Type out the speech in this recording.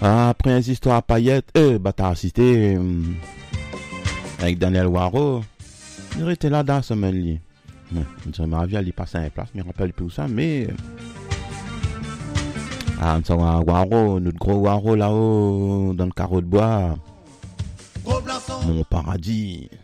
Après une histoire à paillettes, t'as assisté avec Daniel Waro. Il était là dans la semaine. Je me rappelle, il passait à la place, je me rappelle plus ça, mais. On Waro, notre gros Waro là-haut, dans le carreau de bois. Mon paradis.